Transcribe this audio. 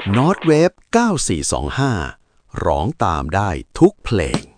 Northwave 9425ร้องตามได้ทุกเพลง